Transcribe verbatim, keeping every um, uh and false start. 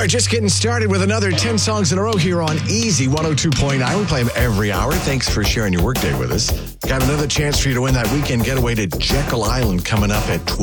are just getting started with another ten songs in a row here on Easy one oh two point nine. We play them every hour. Thanks for sharing your workday with us. Got another chance for you to win that weekend getaway to Jekyll Island coming up at twelve.